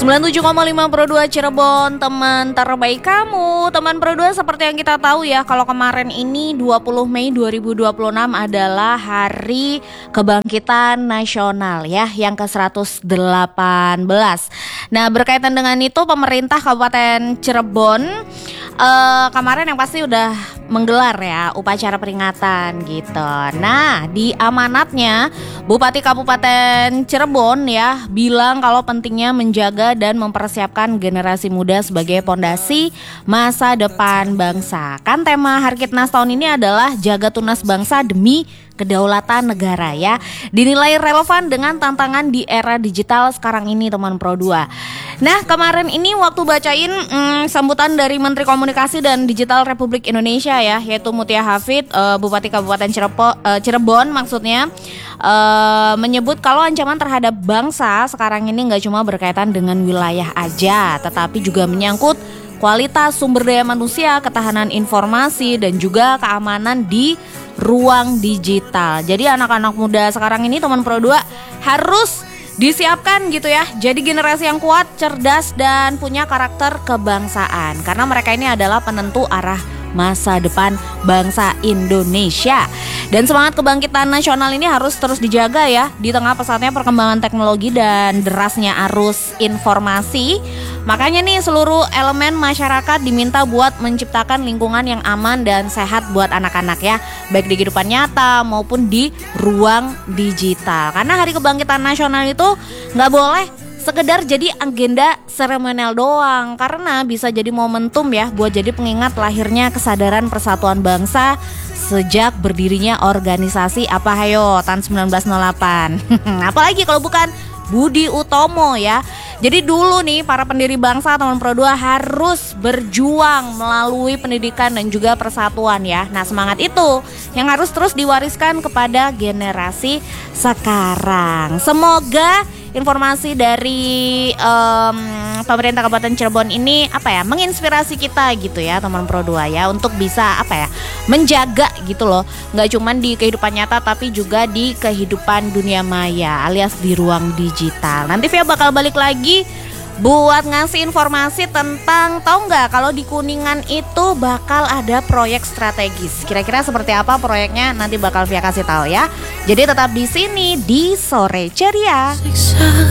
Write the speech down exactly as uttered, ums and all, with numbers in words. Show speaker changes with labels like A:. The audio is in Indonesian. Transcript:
A: sembilan puluh tujuh koma lima Pro dua Cirebon, teman terbaik kamu. Teman Pro dua, seperti yang kita tahu ya, kalau kemarin ini dua puluh Mei dua ribu dua puluh enam adalah Hari Kebangkitan Nasional ya, yang ke seratus delapan belas. Nah, berkaitan dengan itu pemerintah Kabupaten Cirebon uh, kemarin yang pasti udah menggelar ya upacara peringatan gitu. Nah, di amanatnya Bupati Kabupaten Cirebon ya bilang kalau pentingnya menjaga dan mempersiapkan generasi muda sebagai pondasi masa depan bangsa. Kan tema Harkitnas tahun ini adalah jaga tunas bangsa demi kedaulatan negara ya. Dinilai relevan dengan tantangan di era digital sekarang ini, teman Pro dua. Nah, kemarin ini waktu bacain hmm, sambutan dari Menteri Komunikasi dan Digital Republik Indonesia ya, yaitu Mutia Hafid, uh, Bupati Kabupaten Cirebon, uh, Cirebon maksudnya, uh, menyebut kalau ancaman terhadap bangsa sekarang ini nggak cuma berkaitan dengan wilayah aja, tetapi juga menyangkut kualitas sumber daya manusia, ketahanan informasi, dan juga keamanan di ruang digital. Jadi anak-anak muda sekarang ini, teman Pro dua, harus disiapkan gitu ya, jadi generasi yang kuat, cerdas, dan punya karakter kebangsaan. Karena mereka ini adalah penentu arah masa depan bangsa Indonesia. Dan semangat kebangkitan nasional ini harus terus dijaga ya, di tengah pesatnya perkembangan teknologi dan derasnya arus informasi. Makanya nih seluruh elemen masyarakat diminta buat menciptakan lingkungan yang aman dan sehat buat anak-anak ya, baik di kehidupan nyata maupun di ruang digital. Karena Hari Kebangkitan Nasional itu nggak boleh sekedar jadi agenda seremonial doang, karena bisa jadi momentum ya buat jadi pengingat lahirnya kesadaran persatuan bangsa sejak berdirinya organisasi apa hayo tahun sembilan belas nol delapan. Apalagi kalau bukan Budi Utomo ya. Jadi dulu nih para pendiri bangsa, teman Pro dua, harus berjuang melalui pendidikan dan juga persatuan ya. Nah, semangat itu yang harus terus diwariskan kepada generasi sekarang. Semoga informasi dari um, pemerintah Kabupaten Cirebon ini apa ya, menginspirasi kita gitu ya, teman Pro dua ya, untuk bisa apa ya, menjaga gitu loh, nggak cuman di kehidupan nyata tapi juga di kehidupan dunia maya alias di ruang digital. Nanti Via bakal balik lagi buat ngasih informasi tentang, tahu nggak kalau di Kuningan itu bakal ada proyek strategis. Kira-kira seperti apa proyeknya, nanti bakal Via kasih tahu ya. Jadi tetap di sini di Sore Ceria.